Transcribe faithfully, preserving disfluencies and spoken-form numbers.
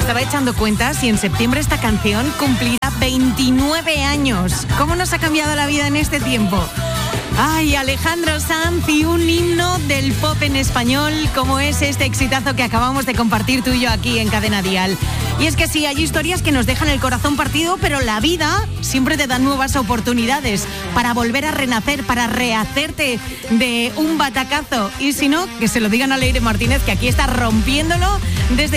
Estaba echando cuentas y en septiembre esta canción cumplirá veintinueve años. ¿Cómo nos ha cambiado la vida en este tiempo? Ay, Alejandro Sanz y un himno del pop en español como es este exitazo que acabamos de compartir tú y yo aquí en Cadena Dial. Y es que sí, hay historias que nos dejan el corazón partido, pero la vida siempre te da nuevas oportunidades para volver a renacer, para rehacerte de un batacazo. Y si no, que se lo digan a Leire Martínez, que aquí está rompiéndolo desde